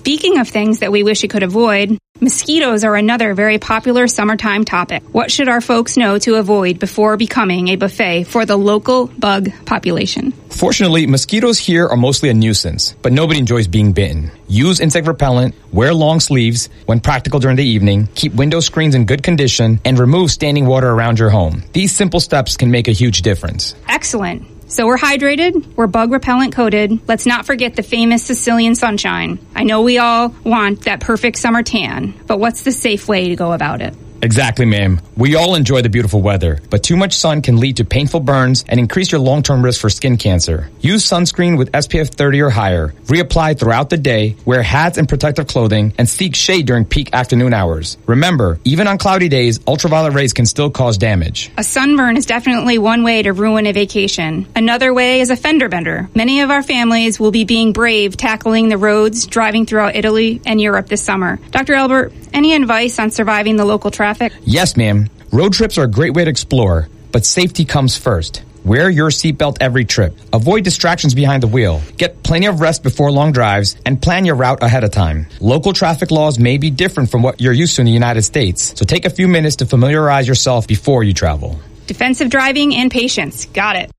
Speaking of things that we wish we could avoid, mosquitoes are another very popular summertime topic. What should our folks know to avoid before becoming a buffet for the local bug population? Fortunately, mosquitoes here are mostly a nuisance, but nobody enjoys being bitten. Use insect repellent, wear long sleeves when practical during the evening, keep window screens in good condition, and remove standing water around your home. These simple steps can make a huge difference. Excellent. So we're hydrated, we're bug repellent coated. Let's not forget the famous Sicilian sunshine. I know we all want that perfect summer tan, but what's the safe way to go about it? Exactly, ma'am. We all enjoy the beautiful weather, but too much sun can lead to painful burns and increase your long-term risk for skin cancer. Use sunscreen with SPF 30 or higher. Reapply throughout the day, wear hats and protective clothing, and seek shade during peak afternoon hours. Remember, even on cloudy days, ultraviolet rays can still cause damage. A sunburn is definitely one way to ruin a vacation. Another way is a fender bender. Many of our families will be being brave tackling the roads, driving throughout Italy and Europe this summer. Dr. Albert, any advice on surviving the local traffic? Yes, ma'am. Road trips are a great way to explore, but safety comes first. Wear your seatbelt every trip. Avoid distractions behind the wheel. Get plenty of rest before long drives, and plan your route ahead of time. Local traffic laws may be different from what you're used to in the United States, so take a few minutes to familiarize yourself before you travel. Defensive driving and patience. Got it.